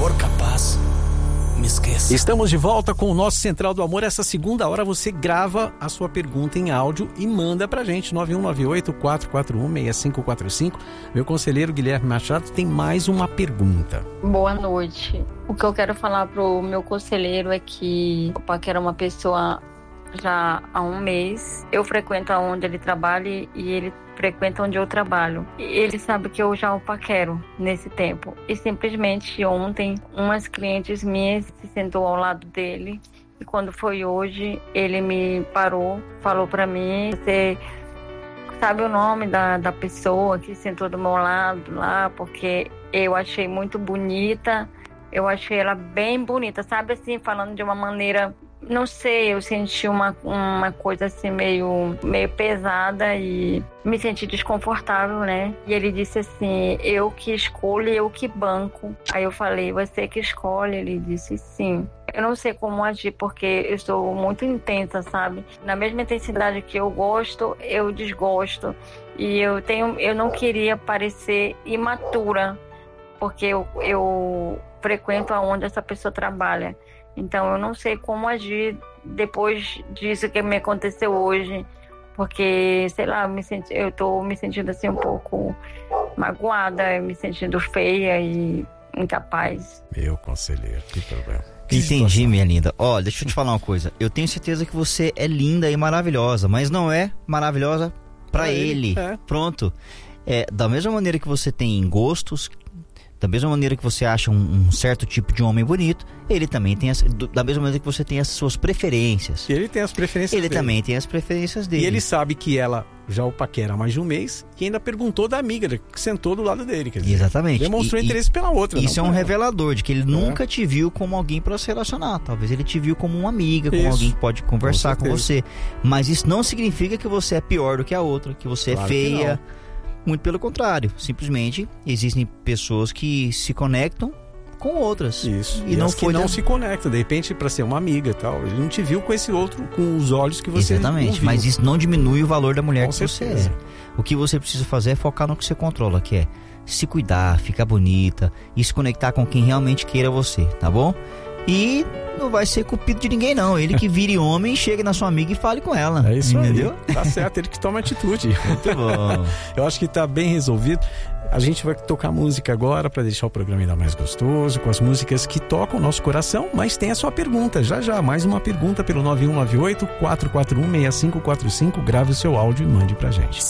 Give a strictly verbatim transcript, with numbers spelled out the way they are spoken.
for capaz, me esqueça. Estamos de volta com o nosso Central do Amor. Essa segunda hora você grava a sua pergunta em áudio e manda pra gente, nove um nove oito, quatro quatro um, seis cinco quatro cinco. Meu conselheiro Guilherme Machado tem mais uma pergunta. Boa noite. O que eu quero falar pro meu conselheiro é que o Paquera é uma pessoa já há um mês. Eu frequento onde ele trabalha e ele frequenta onde eu trabalho. Ele sabe que eu já o paquero nesse tempo. E simplesmente ontem, umas clientes minhas se sentou ao lado dele. E quando foi hoje, ele me parou, falou pra mim: você sabe o nome da, da pessoa que sentou do meu lado lá? Porque eu achei muito bonita. Eu achei ela bem bonita, sabe, assim, falando de uma maneira, não sei, eu senti uma, uma coisa assim meio, meio pesada e me senti desconfortável, né? E ele disse assim: eu que escolho, eu que banco. Aí eu falei: você que escolhe? Ele disse: sim. Eu não sei como agir, porque eu sou muito intensa, sabe? Na mesma intensidade que eu gosto, eu desgosto. E eu, tenho, eu não queria parecer imatura, porque eu, eu frequento aonde essa pessoa trabalha. Então eu não sei como agir depois disso que me aconteceu hoje, porque, sei lá, eu, me senti, eu tô me sentindo assim um pouco magoada, me sentindo feia e incapaz. Meu conselheiro, que problema. Que Entendi, situação. minha linda. Ó, deixa eu te falar uma coisa. Eu tenho certeza que você é linda e maravilhosa, mas não é maravilhosa pra Pra ele. ele, é. Pronto. É, da mesma maneira que você tem gostos, da mesma maneira que você acha um, um certo tipo de homem bonito, ele também tem as, do, da mesma maneira que você tem as suas preferências. E ele tem as preferências Ele dele. também tem as preferências dele. E ele sabe que ela já o paquera há mais de um mês e ainda perguntou da amiga que sentou do lado dele. Quer dizer, Exatamente. demonstrou E- interesse e pela outra. Isso é não um por ela. revelador de que ele nunca te viu como alguém para se relacionar. Talvez ele te viu como uma amiga, como Isso. alguém que pode conversar com, Com você. Mas isso não significa que você é pior do que a outra, que você Claro é que feia. Muito pelo contrário. Simplesmente existem pessoas que se conectam com outras. Isso. E, E não as que foi não da- se conecta, de repente, pra ser uma amiga e tal. Ele não te viu com esse outro, com os olhos que você Exatamente, ouviu. mas isso não diminui o valor da mulher Com que certeza. você é. O que você precisa fazer é focar no que você controla, que é se cuidar, ficar bonita e se conectar com quem realmente queira você, tá bom? E não vai ser cupido de ninguém não. Ele que vire homem, chegue na sua amiga e fale com ela. É isso entendeu? aí. Tá certo, ele que toma atitude. Muito bom. Eu acho que tá bem resolvido. A gente vai tocar música agora para deixar o programa ainda mais gostoso, com as músicas que tocam o nosso coração, mas tem a sua pergunta. Já já, mais uma pergunta pelo nove um nove oito, quatro quatro um, seis cinco quatro cinco. Grave o seu áudio e mande pra gente.